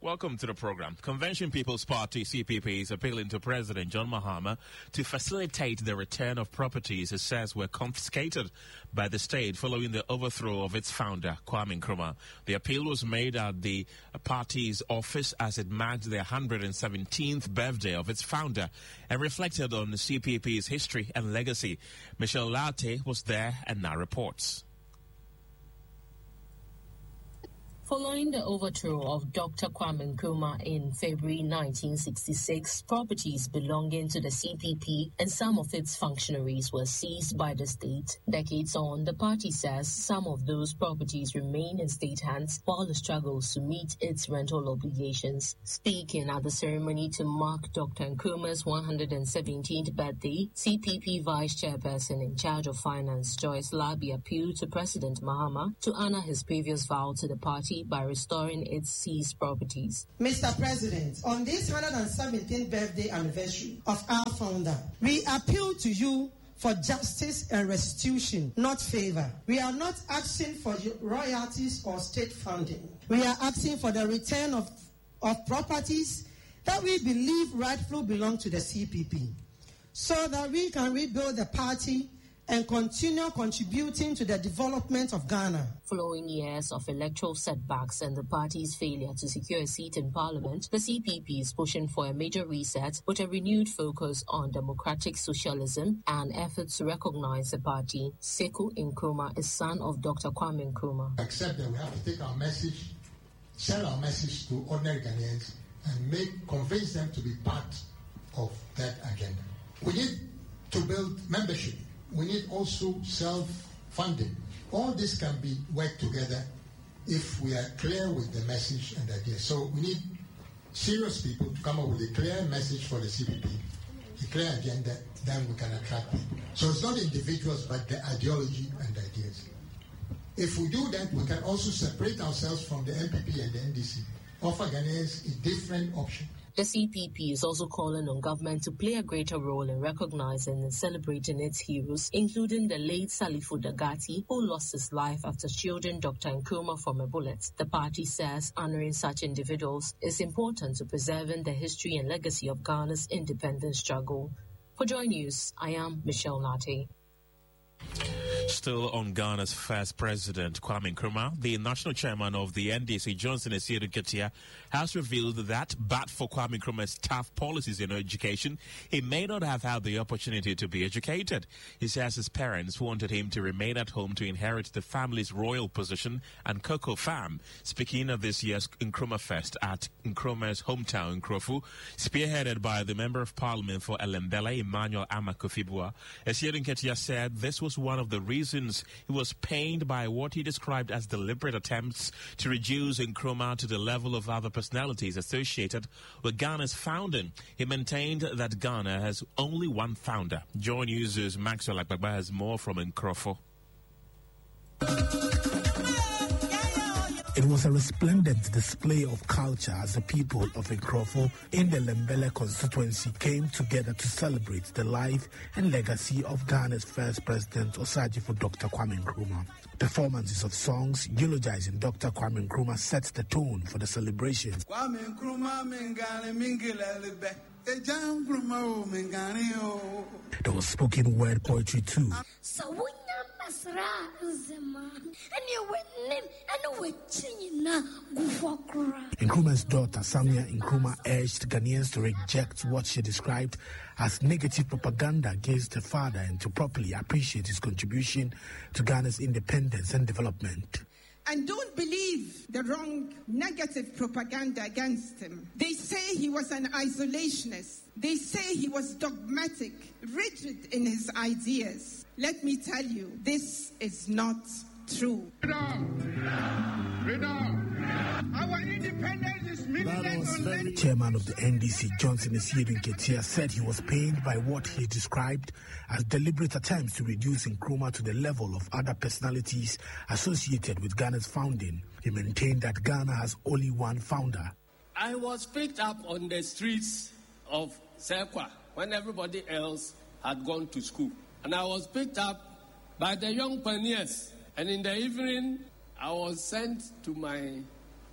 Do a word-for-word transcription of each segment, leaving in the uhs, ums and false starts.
Welcome to the program. Convention People's Party, C P P, is appealing to President John Mahama to facilitate the return of properties it says were confiscated by the state following the overthrow of its founder, Kwame Nkrumah. The appeal was made at the party's office as it marked the one hundred seventeenth birthday of its founder and reflected on the C P P's history and legacy. Michelle Latte was there and now reports. Following the overthrow of Doctor Kwame Nkrumah in February nineteen sixty-six, properties belonging to the C P P and some of its functionaries were seized by the state. Decades on, the party says some of those properties remain in state hands while it struggles to meet its rental obligations. Speaking at the ceremony to mark Doctor Nkrumah's one hundred seventeenth birthday, C P P Vice Chairperson in charge of Finance, Joyce Labi, appealed to President Mahama to honor his previous vow to the party by restoring its seized properties. Mister President, on this one hundred seventeenth birthday anniversary of our founder, we appeal to you for justice and restitution, not favor. We are not asking for royalties or state funding. We are asking for the return of, of properties that we believe rightfully belong to the C P P, so that we can rebuild the party and continue contributing to the development of Ghana. Following years of electoral setbacks and the party's failure to secure a seat in parliament, the C P P is pushing for a major reset with a renewed focus on democratic socialism and efforts to recognize the party. Sekou Nkrumah is son of Doctor Kwame Nkrumah. Except that we have to take our message, sell our message to ordinary Ghanaians and make convince them to be part of that agenda. We need to build membership. We need also self-funding. All this can be worked together if we are clear with the message and idea. So we need serious people to come up with a clear message for the C P P, a clear agenda, then we can attract people. So it's not individuals, but the ideology and ideas. If we do that, we can also separate ourselves from the N P P and the N D C, offer Ghanaians a different option. The C P P is also calling on government to play a greater role in recognizing and celebrating its heroes, including the late Salifu Dagati, who lost his life after shielding Doctor Nkrumah from a bullet. The party says honoring such individuals is important to preserving the history and legacy of Ghana's independence struggle. For Joy News, I am Michelle Latte. Still on Ghana's first president, Kwame Nkrumah, the national chairman of the N D C, Johnson Asiedu Ketia, has revealed that, but for Kwame Nkrumah's tough policies in education, he may not have had the opportunity to be educated. He says his parents wanted him to remain at home to inherit the family's royal position and cocoa farm. Speaking of this year's Nkrumah Fest at Nkrumah's hometown, Nkrofo, spearheaded by the Member of Parliament for Elembele, Emmanuel Amakofibua, Asiedu Ketia said this was one of the reasons he was pained by what he described as deliberate attempts to reduce Nkrumah to the level of other personalities associated with Ghana's founding. He maintained that Ghana has only one founder. Joy News' Maxwell Akbagba has more from Nkrofo. It was a resplendent display of culture as the people of Nkrofo in the Lembele constituency came together to celebrate the life and legacy of Ghana's first president, Osagyefo Doctor Kwame Nkrumah. Performances of songs eulogizing Doctor Kwame Nkrumah set the tone for the celebration. Kwame Nkrumah mingane mingilelebe. There was spoken word poetry too. Nkrumah's daughter, Samia Nkrumah, urged Ghanaians to reject what she described as negative propaganda against her father and to properly appreciate his contribution to Ghana's independence and development. And don't believe the wrong negative propaganda against him. They say he was an isolationist. They say he was dogmatic, rigid in his ideas. Let me tell you, this is not true. Freedom! Freedom! Our independence is The chairman of the N D C, Johnson Asiedu Ketia, said he was pained by what he described as deliberate attempts to reduce Nkrumah to the level of other personalities associated with Ghana's founding. He maintained that Ghana has only one founder. I was picked up on the streets of Sekwa when everybody else had gone to school. And I was picked up by the young pioneers. And in the evening, I was sent to my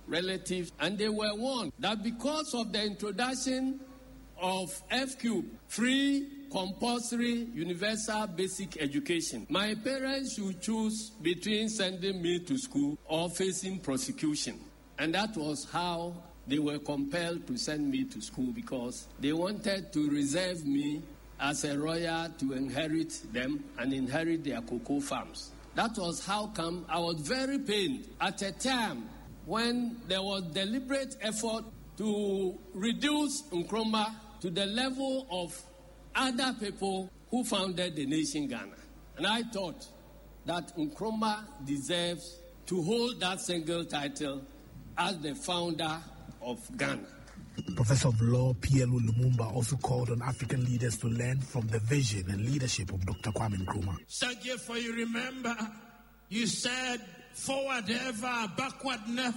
relatives, and they were warned that because of the introduction of F Q, free compulsory universal basic education, my parents should choose between sending me to school or facing prosecution. And that was how they were compelled to send me to school, because they wanted to reserve me as a royal to inherit them and inherit their cocoa farms. That was how come I was very pained at a time when there was deliberate effort to reduce Nkrumah to the level of other people who founded the nation Ghana. And I thought that Nkrumah deserves to hold that single title as the founder of Ghana. Professor of Law P L O Lumumba also called on African leaders to learn from the vision and leadership of Doctor Kwame Nkrumah. Sergey, for you remember, you said, forward ever, backward never.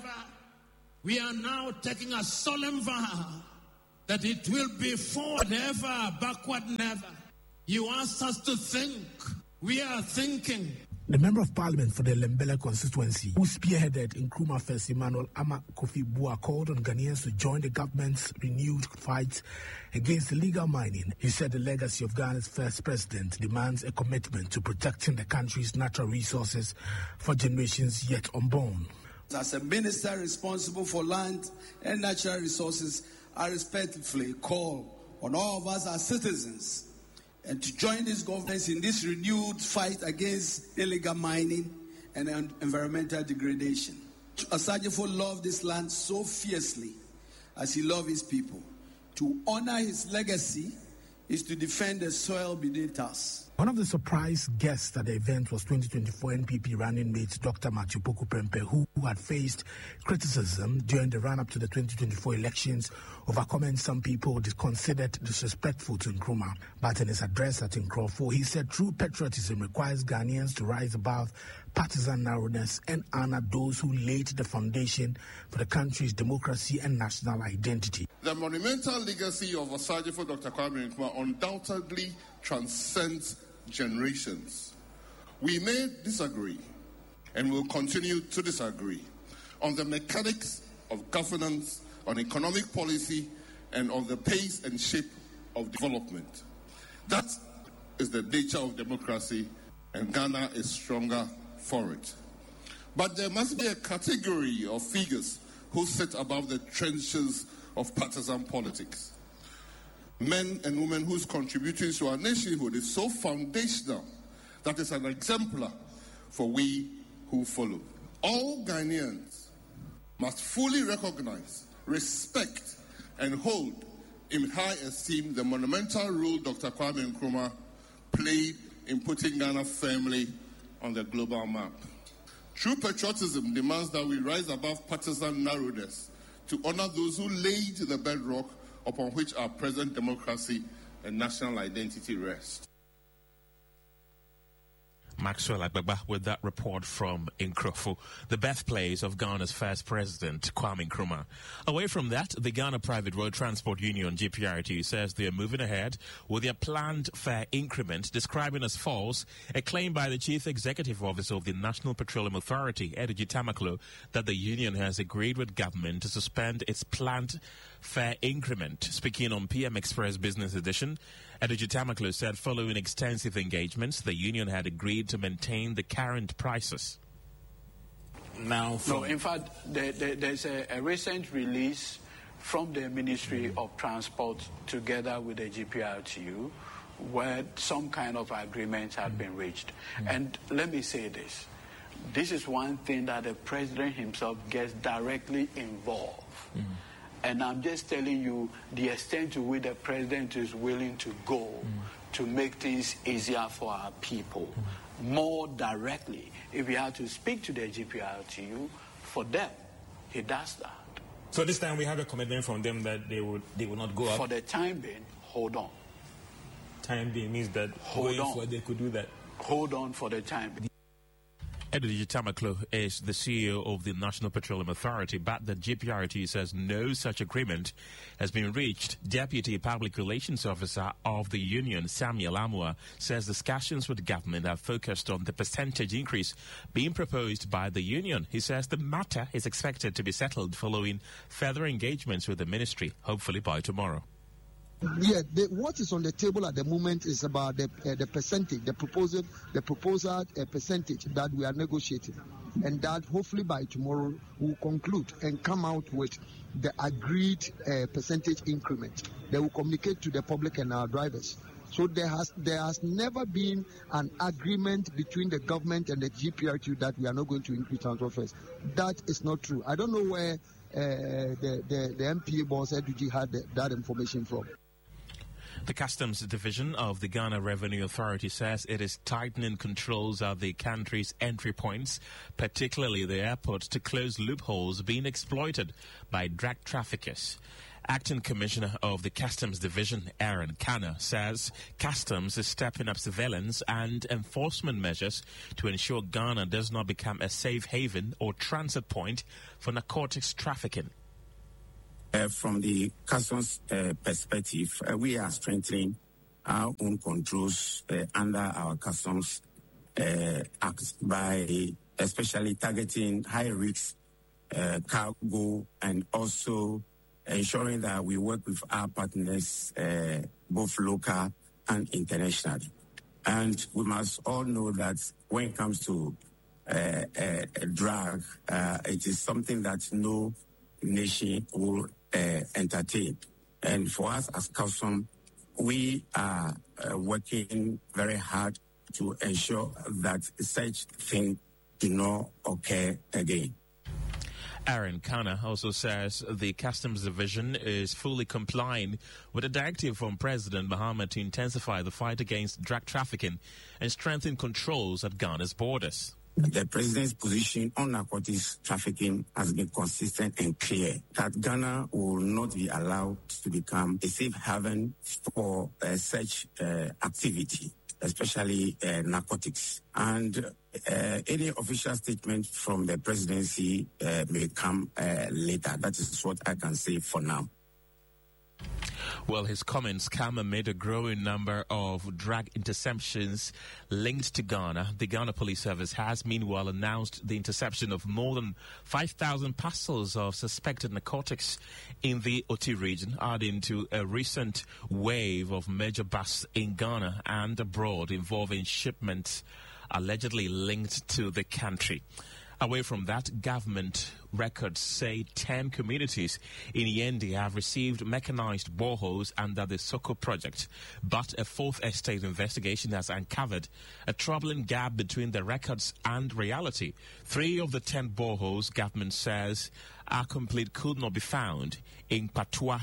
We are now taking a solemn vow that it will be forward ever, backward never. You asked us to think. We are thinking. The Member of Parliament for the Lembele constituency, who spearheaded Nkrumah first, Emmanuel Ama Kofi Bua, called on Ghanaians to join the government's renewed fight against illegal mining. He said the legacy of Ghana's first president demands a commitment to protecting the country's natural resources for generations yet unborn. As a minister responsible for land and natural resources, I respectfully call on all of us as citizens and to join this government in this renewed fight against illegal mining and environmental degradation. Asajifo loved this land so fiercely as he loved his people. To honor his legacy is to defend the soil beneath us. One of the surprise guests at the event was twenty twenty-four N P P running mate Doctor Matthew Poku Prempeh, who, who had faced criticism during the run-up to the twenty twenty-four elections over comments some people considered disrespectful to Nkrumah. But in his address at Nkrofo, he said true patriotism requires Ghanaians to rise above partisan narrowness and honor those who laid the foundation for the country's democracy and national identity. The monumental legacy of Asajifo Doctor Kwame Nkrumah undoubtedly transcends generations. We may disagree and will continue to disagree on the mechanics of governance, on economic policy, and on the pace and shape of development. That is the nature of democracy, and Ghana is stronger for it. But there must be a category of figures who sit above the trenches of partisan politics. Men and women whose contributions to our nationhood is so foundational that it's an exemplar for we who follow. All Ghanaians must fully recognize, respect, and hold in high esteem the monumental role Doctor Kwame Nkrumah played in putting Ghana firmly on the global map. True patriotism demands that we rise above partisan narrowness to honor those who laid the bedrock upon which our present democracy and national identity rest. Maxwell Agbagba with that report from Nkrofo, the birthplace of Ghana's first president, Kwame Nkrumah. Away from that, the Ghana Private Road Transport Union, G P R T, says they are moving ahead with their planned fare increment, describing as false a claim by the Chief Executive Officer of the National Petroleum Authority, Edudzi Tamaklo, that the union has agreed with government to suspend its planned fare increment. Speaking on P M Express Business Edition, Edudzi Tamaklo said following extensive engagements, the union had agreed to maintain the current prices. Now, no, in fact, there, there, there's a, a recent release from the Ministry mm-hmm. of Transport together with the G P R T U where some kind of agreement had mm-hmm. been reached. Mm-hmm. And let me say this. This is one thing that the president himself gets directly involved. Mm-hmm. And I'm just telling you the extent to which the president is willing to go mm. to make things easier for our people. Mm. More directly, if we have to speak to the G P R T U, for them, he does that. So this time we have a commitment from them that they would they will not go up? For the time being, hold on. Time being means that hold going on. forward they could do that? Hold on for the time being. Edward Tamaklo is the C E O of the National Petroleum Authority, but the G P R T says no such agreement has been reached. Deputy Public Relations Officer of the union, Samuel Amua, says discussions with the government have focused on the percentage increase being proposed by the union. He says the matter is expected to be settled following further engagements with the ministry, hopefully by tomorrow. Yeah, the, what is on the table at the moment is about the uh, the percentage, the proposal, the proposal uh, percentage that we are negotiating, and that hopefully by tomorrow we'll conclude and come out with the agreed uh, percentage increment. They will communicate to the public and our drivers. So there has there has never been an agreement between the government and the G P R T that we are not going to increase transport fares. That is not true. I don't know where uh, the, the the M P A boss Edward had the, that information from. The Customs Division of the Ghana Revenue Authority says it is tightening controls at the country's entry points, particularly the airport, to close loopholes being exploited by drug traffickers. Acting Commissioner of the Customs Division, Aaron Kana, says Customs is stepping up surveillance and enforcement measures to ensure Ghana does not become a safe haven or transit point for narcotics trafficking. Uh, from the customs uh, perspective, uh, we are strengthening our own controls uh, under our customs uh, act by especially targeting high-risk uh, cargo and also ensuring that we work with our partners, uh, both local and international. And we must all know that when it comes to uh, a, a drug, uh, it is something that no nation will Uh, entertain. And for us as custom, we are uh, working very hard to ensure that such thing do not occur again. Aaron Kana also says the Customs Division is fully complying with a directive from President Mahama to intensify the fight against drug trafficking and strengthen controls at Ghana's borders. The president's position on narcotics trafficking has been consistent and clear that Ghana will not be allowed to become a safe haven for uh, such uh, activity, especially uh, narcotics. And uh, any official statement from the presidency uh, may come uh, later. That is what I can say for now. Well, his comments come amid a growing number of drug interceptions linked to Ghana. The Ghana Police Service has meanwhile announced the interception of more than five thousand parcels of suspected narcotics in the Oti region, adding to a recent wave of major busts in Ghana and abroad involving shipments allegedly linked to the country. Away from that, government records say ten communities in Yendi have received mechanized boreholes under the Soko project, but a fourth estate investigation has uncovered a troubling gap between the records and reality. Three of the ten boreholes, government says, are complete could not be found in Patua,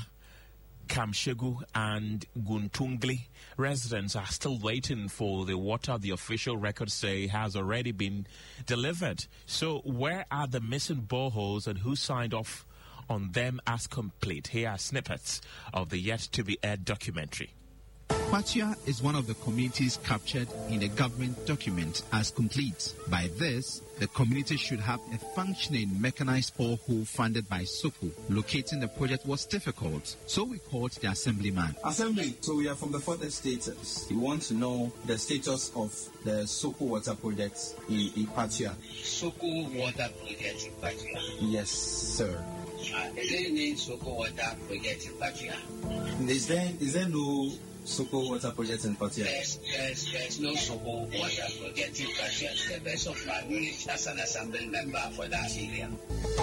Kamshegu and Guntungli. Residents are still waiting for the water the official records say has already been delivered. So where are the missing boreholes and who signed off on them as complete? Here are snippets of the yet-to-be-aired documentary. Patua is one of the communities captured in the government document as complete. By this, the community should have a functioning mechanized borehole funded by Soko. Locating the project was difficult, so we called the assemblyman. Assembly, so we are from the fourth estate. We want to know the status of the Soko water project in, in Patua. Soko water project in Patua? Yes, sir. Uh, is there any Soko water project in Patua? Is there, is there no Soko water project in Patua? Yes, yes, there's no Soko water project in Patua. To the best of my knowledge, as an assembly member for that area.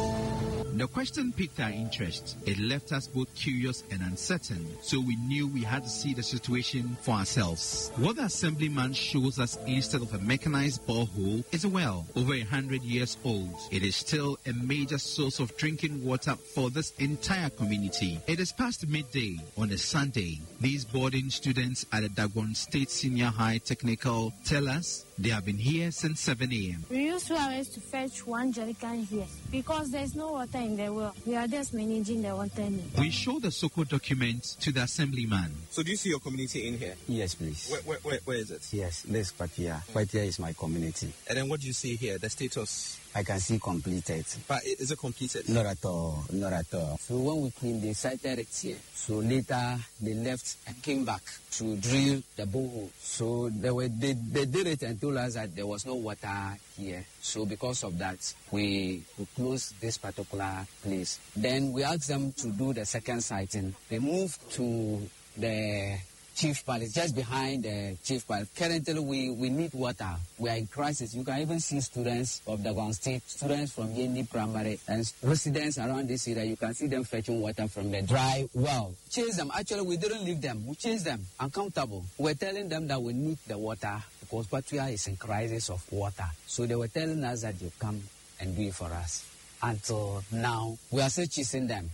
The question piqued our interest. It left us both curious and uncertain, so we knew we had to see the situation for ourselves. What the assemblyman shows us instead of a mechanized borehole is a well over a hundred years old. It is still a major source of drinking water for this entire community. It is past midday on a Sunday. These boarding students at the Dagon State Senior High Technical tell us They have been here since seven a.m. We use two hours to fetch one jerrycan here because there's no water in the well. We are just managing the water need. We show the Soko document to the assemblyman. So do you see your community in here? Yes, please. Where, where, where, where is it? Yes, this Patia. Patia is my community. And then what do you see here, the status? I can see completed. But is it completed? Not at all, not at all. So when we cleaned, they cited it here. So later they left and came back to drill the borehole. So they, were, they, they did it and told us that there was no water here. So because of that, we, we closed this particular place. Then we asked them to do the second sighting. They moved to the Chief Palace, just behind the Chief Palace. Currently, we, we need water. We are in crisis. You can even see students of the Gwan State, students from Yendi Primary, and residents around this area. You can see them fetching water from the dry well. Chase them. Actually, we didn't leave them. We chased them. Uncountable. We're telling them that we need the water because Patua is in crisis of water. So they were telling us that you come and do it for us. Until now, we are still chasing them.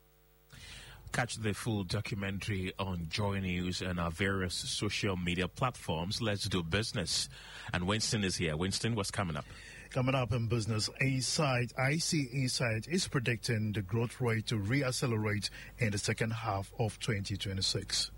Catch the full documentary on Joy News and our various social media platforms. Let's do business. And Winston is here. Winston, what's coming up? Coming up in business, Insight, I C Insight is predicting the growth rate to reaccelerate in the second half of twenty twenty-six.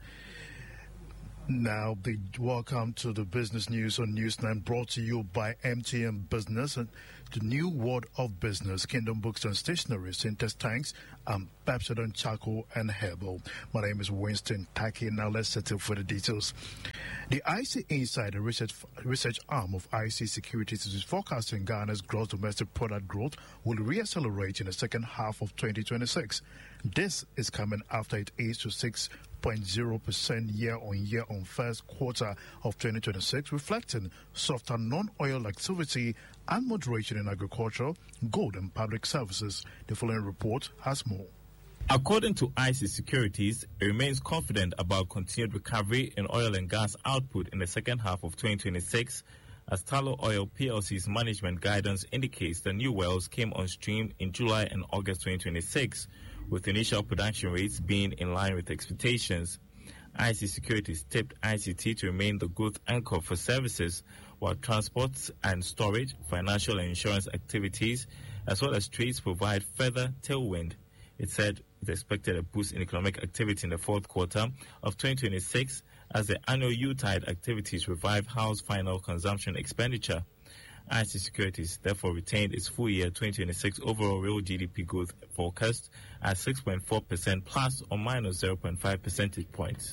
Now, the welcome to the business news on Newsline, brought to you by M T N Business and the new world of business, Kingdom Books and Stationery, Syntex Tanks, and Pepsodent Charcoal and Herbal. My name is Winston Taki. Now let's settle for the details. The I C Insight, the research, research arm of I C Securities, is forecasting Ghana's gross domestic product growth will reaccelerate in the second half of twenty twenty-six. This is coming after it eased to six point zero percent year-on-year on first quarter of twenty twenty-six, reflecting softer non-oil activity and moderation in agriculture, gold and public services. The following report has more. According to I C Securities, it remains confident about continued recovery in oil and gas output in the second half of twenty twenty-six, as Tullow Oil P L C's management guidance indicates the new wells came on stream in July and August twenty twenty-six, with initial production rates being in line with expectations. I C Securities tipped I C T to remain the growth anchor for services, while transport and storage, financial and insurance activities, as well as trades provide further tailwind. It said it expected a boost in economic activity in the fourth quarter of twenty twenty-six as the annual U-tide activities revive house final consumption expenditure. I C Securities therefore retained its full year twenty twenty-six overall real G D P growth forecast at six point four percent plus or minus zero point five percentage points.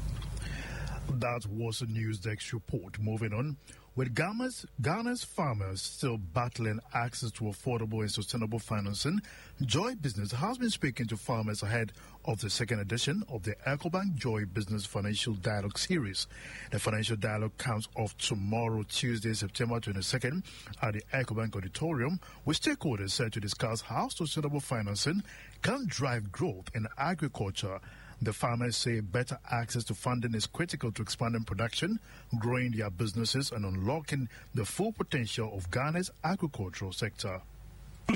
That was a Newsdesk report. Moving on. With Ghana's, Ghana's farmers still battling access to affordable and sustainable financing, Joy Business has been speaking to farmers ahead of the second edition of the Ecobank Joy Business Financial Dialogue Series. The Financial Dialogue comes off tomorrow, Tuesday, September twenty-second, at the Ecobank Auditorium, with stakeholders set to discuss how sustainable financing can drive growth in agriculture. The farmers say better access to funding is critical to expanding production, growing their businesses, and unlocking the full potential of Ghana's agricultural sector. Due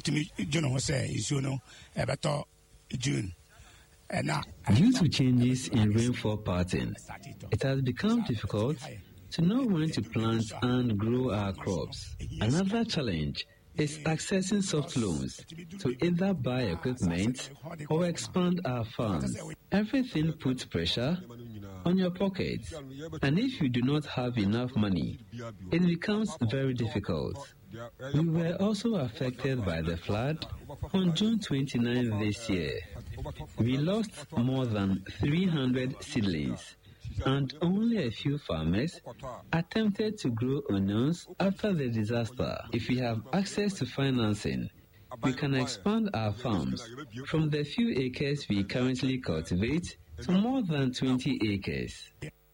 to changes in rainfall pattern, it has become difficult to know when to plant and grow our crops. Another challenge is accessing soft loans to either buy equipment or expand our farms. Everything puts pressure on your pockets, and if you do not have enough money, it becomes very difficult. We were also affected by the flood on June twenty-ninth this year. We lost more than three hundred seedlings, and only a few farmers attempted to grow onions after the disaster. If we have access to financing, we can expand our farms from the few acres we currently cultivate to more than twenty acres.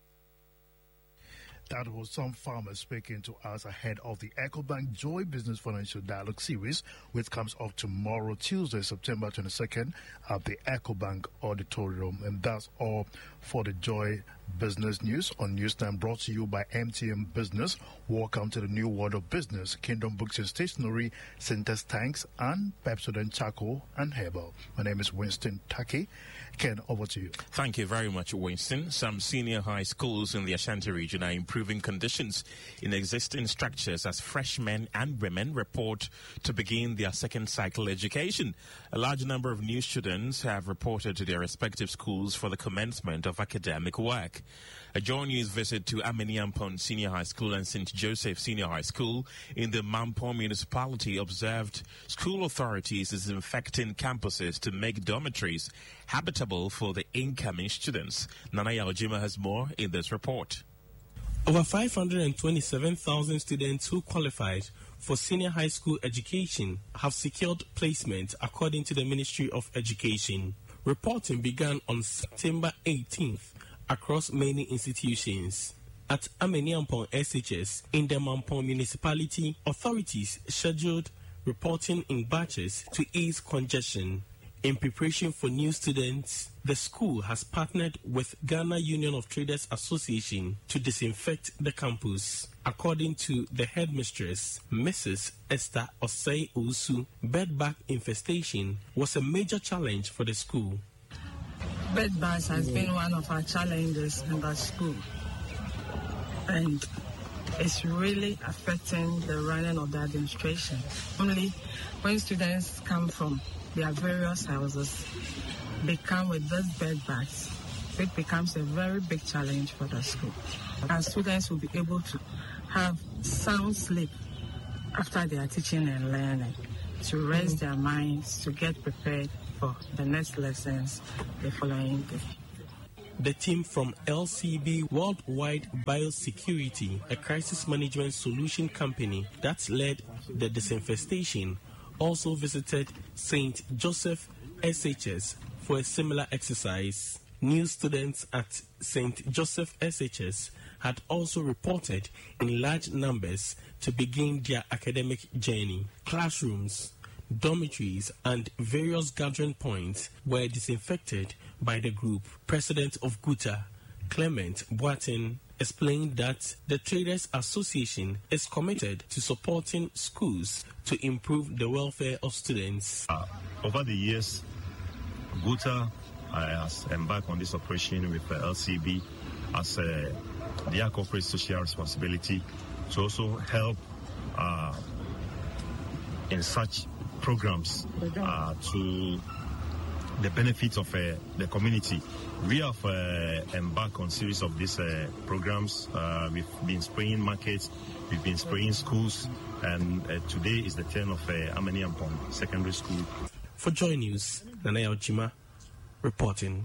That was some farmers speaking to us ahead of the Ecobank Joy Business Financial Dialogue Series, which comes up tomorrow, Tuesday, September twenty-second, at the Ecobank Auditorium. And that's all for the Joy Business News on Newstime, brought to you by M T M Business. Welcome to the new world of business. Kingdom Books and Stationery, Syntex Tanks, and Pepsodent Charcoal and Herbal. My name is Winston Taki. Ken, over to you. Thank you very much, Winston. Some senior high schools in the Ashanti region are improving conditions in existing structures as freshmen and women report to begin their second cycle education. A large number of new students have reported to their respective schools for the commencement of academic work. A joint news visit to Ameniampon Senior High School and Saint Joseph Senior High School in the Mampong municipality observed school authorities is infecting campuses to make dormitories habitable for the incoming students. Nana Yaojima has more in this report. Over five hundred twenty-seven thousand students who qualified for senior high school education have secured placement according to the Ministry of Education. Reporting began on September eighteenth across many institutions. At Ameniampon S H S in the Mampong municipality, authorities scheduled reporting in batches to ease congestion. In preparation for new students, the school has partnered with Ghana Union of Traders Association to disinfect the campus. According to the headmistress, Missus Esther Osei Usu, bedbug infestation was a major challenge for the school. Bedbugs has been one of our challenges in the school, and it's really affecting the running of the administration. Only when students come from their various houses, they come with those bedbugs. It becomes a very big challenge for the school. Our students will be able to have sound sleep after they are teaching and learning, to rest their minds, to get prepared for the next lessons the following day. The team from L C B Worldwide Biosecurity, a crisis management solution company that led the disinfestation, also visited Saint Joseph S H S for a similar exercise. New students at Saint Joseph S H S had also reported in large numbers to begin their academic journey. Classrooms, dormitories, and various gathering points were disinfected by the group. President of Guta, Clement Boatin, explained that the Traders Association is committed to supporting schools to improve the welfare of students. Uh, over the years, Guta uh, has embarked on this operation with uh, L C B as uh, their corporate social responsibility to also help uh, in such programs uh, to the benefit of uh, the community. We have uh, embarked on a series of these uh, programs. Uh, we've been spraying markets, we've been spraying schools, and uh, today is the turn of uh, Ameniampon Secondary School. For Joy News, Nana Yaojima reporting.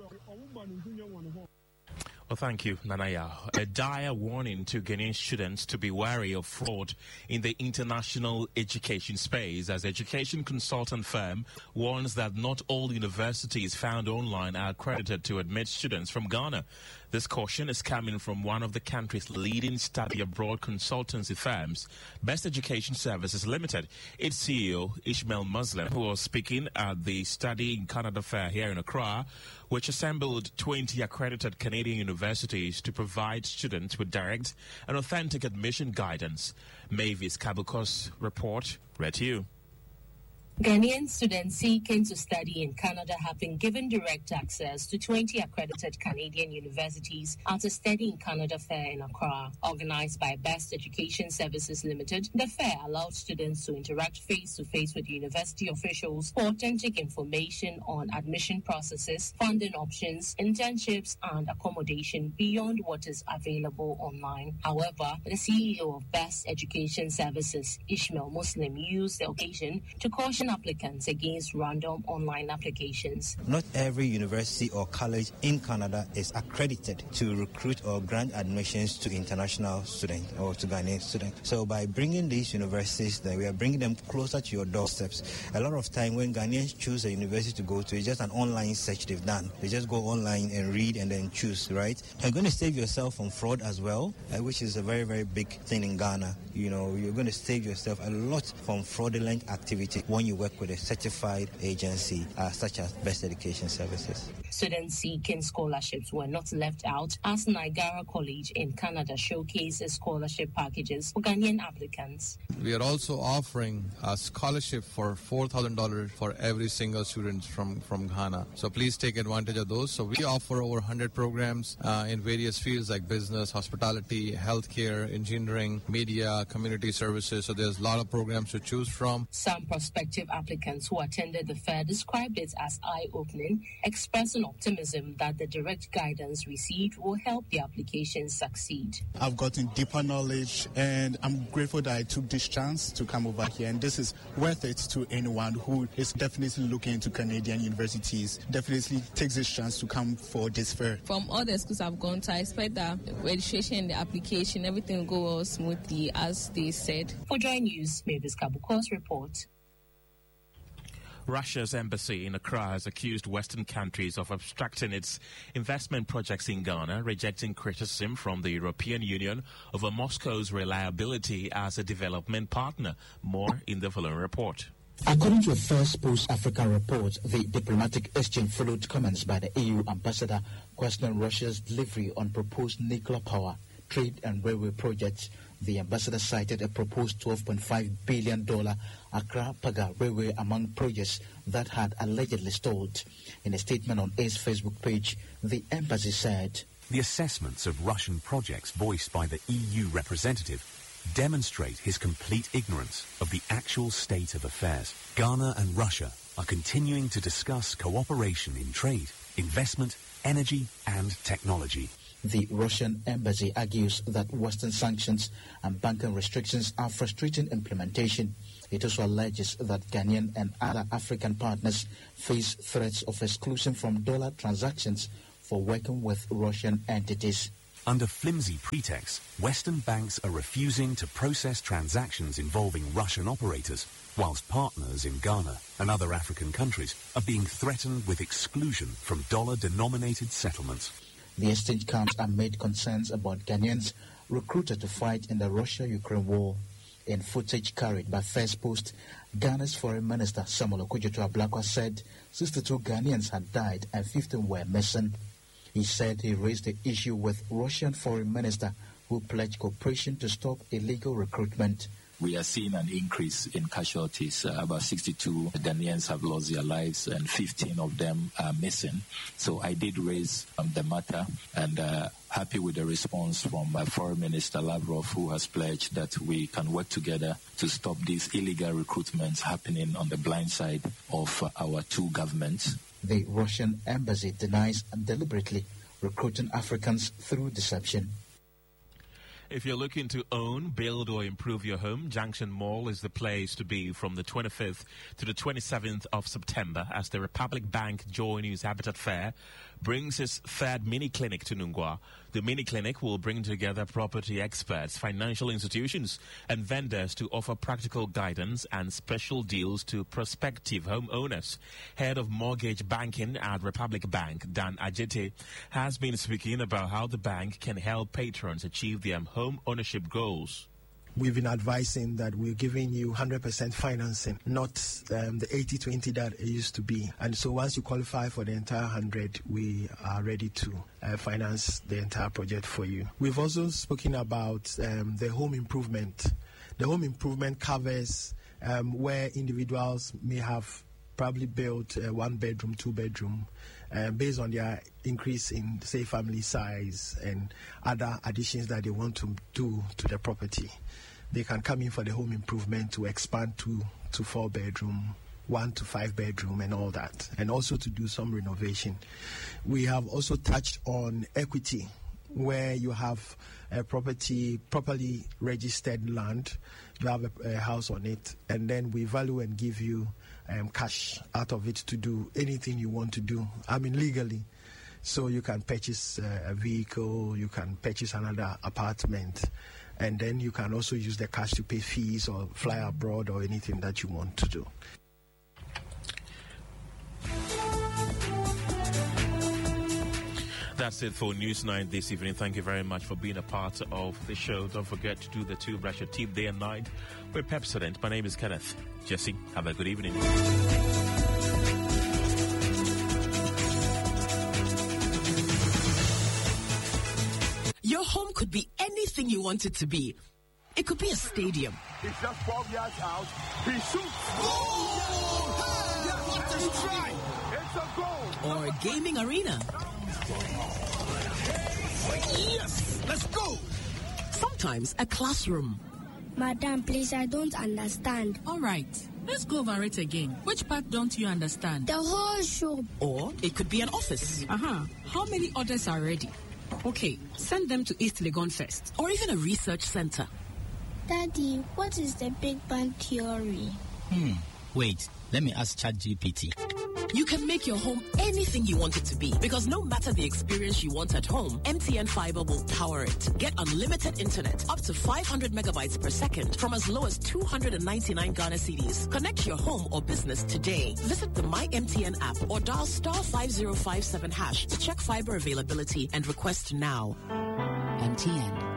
Well, thank you, Nanaya. A dire warning to Ghanaian students to be wary of fraud in the international education space, as education consultant firm warns that not all universities found online are accredited to admit students from Ghana. This caution is coming from one of the country's leading study abroad consultancy firms, Best Education Services Limited. Its C E O, Ishmael Muslim, who was speaking at the Study in Canada Fair here in Accra, which assembled twenty accredited Canadian universities to provide students with direct and authentic admission guidance. Mavis Kabukos report, read to you. Ghanaian students seeking to study in Canada have been given direct access to twenty accredited Canadian universities at a Study in Canada Fair in Accra. Organized by Best Education Services Limited, the fair allowed students to interact face-to-face with university officials for authentic information on admission processes, funding options, internships, and accommodation beyond what is available online. However, the C E O of Best Education Services, Ishmael Muslim, used the occasion to caution applicants against random online applications. Not every university or college in Canada is accredited to recruit or grant admissions to international students or to Ghanaian students. So by bringing these universities, that we are bringing them closer to your doorsteps. A lot of time when Ghanaians choose a university to go to, it's just an online search they've done. They just go online and read and then choose, right? You're going to save yourself from fraud as well, uh, which is a very, very big thing in Ghana. You know, you're going to save yourself a lot from fraudulent activity when you work with a certified agency uh, such as Best Education Services. Students seeking scholarships were not left out as Niagara College in Canada showcases scholarship packages for Ghanaian applicants. We are also offering a scholarship for four thousand dollars for every single student from, from Ghana. So please take advantage of those. So we offer over one hundred programs uh, in various fields like business, hospitality, healthcare, engineering, media, community services. So there's a lot of programs to choose from. Some prospective applicants who attended the fair described it as eye-opening, expressing optimism that the direct guidance received will help the application succeed. I've gotten deeper knowledge, and I'm grateful that I took this chance to come over here, and this is worth it to anyone who is definitely looking into Canadian universities. Definitely takes this chance to come for this fair. From all the schools I've gone to, I expect that registration and the application, everything will go well smoothly as they said. For Joy News, Mavis Kabuko's report. Russia's embassy in Accra has accused Western countries of obstructing its investment projects in Ghana, rejecting criticism from the European Union over Moscow's reliability as a development partner. More in the following report. According to a first post-Africa report, the diplomatic exchange followed comments by the E U ambassador questioning Russia's delivery on proposed nuclear power, trade and railway projects. The ambassador cited a proposed twelve point five billion dollars Accra-Paga railway among projects that had allegedly stalled. In a statement on its Facebook page, the embassy said, "The assessments of Russian projects voiced by the E U representative demonstrate his complete ignorance of the actual state of affairs. Ghana and Russia are continuing to discuss cooperation in trade, investment, energy and technology." The Russian embassy argues that Western sanctions and banking restrictions are frustrating implementation. It also alleges that Ghanaian and other African partners face threats of exclusion from dollar transactions for working with Russian entities. Under flimsy pretexts, Western banks are refusing to process transactions involving Russian operators, whilst partners in Ghana and other African countries are being threatened with exclusion from dollar-denominated settlements. The exchange comes amid concerns about Ghanaians recruited to fight in the Russia-Ukraine war. In footage carried by First Post, Ghana's Foreign Minister Samuel Okudzeto Ablakwa said sixty-two Ghanaians had died and fifteen were missing. He said he raised the issue with Russian Foreign Minister, who pledged cooperation to stop illegal recruitment. We are seeing an increase in casualties. Uh, about sixty-two Ghanaians have lost their lives and fifteen of them are missing. So I did raise um, the matter and uh, happy with the response from uh, Foreign Minister Lavrov, who has pledged that we can work together to stop these illegal recruitments happening on the blind side of uh, our two governments. The Russian embassy denies deliberately recruiting Africans through deception. If you're looking to own, build or improve your home, Junction Mall is the place to be from the twenty-fifth to the twenty-seventh of September as the Republic Bank Joy News Habitat Fair brings its third mini clinic to Nungua. The mini clinic will bring together property experts, financial institutions and vendors to offer practical guidance and special deals to prospective homeowners. Head of mortgage banking at Republic Bank, Dan Ajete, has been speaking about how the bank can help patrons achieve their home ownership goals. We've been advising that we're giving you one hundred percent financing, not um, the eighty twenty that it used to be. And so once you qualify for the entire one hundred, we are ready to uh, finance the entire project for you. We've also spoken about um, the home improvement. The home improvement covers um, where individuals may have probably built a one bedroom, two bedroom, uh, based on their increase in, say, family size and other additions that they want to do to the property. They can come in for the home improvement to expand to, to four bedroom, one to five bedroom and all that, and also to do some renovation. We have also touched on equity, where you have a property, properly registered land, you have a, a house on it, and then we value and give you um, cash out of it to do anything you want to do, I mean legally. So you can purchase uh, a vehicle, you can purchase another apartment, and then you can also use the cash to pay fees or fly abroad or anything that you want to do. That's it for News nine this evening. Thank you very much for being a part of the show. Don't forget to do the two brush your teeth day and night with Pepsodent. My name is Kenneth. Jesse, have a good evening. Home could be anything you want it to be. It could be a stadium. He's just twelve yards out. He shoots. Oh! Hey! Yes, what a try! It's a goal. Or a gaming arena. Yes, let's go. Sometimes a classroom. Madam, please, I don't understand. All right, let's go over it again. Which part don't you understand? The whole show. Or it could be an office. Uh-huh. How many orders are ready? Okay, send them to East Legon first. Or even a research center. Daddy, what is the Big Bang Theory? Hmm, wait, let me ask ChatGPT. You can make your home anything you want it to be, because no matter the experience you want at home, M T N Fiber will power it. Get unlimited internet up to five hundred megabytes per second from as low as two hundred ninety-nine Ghana cedis. Connect your home or business today. Visit the My M T N app or dial star five zero five seven hash to check fiber availability and request now. M T N.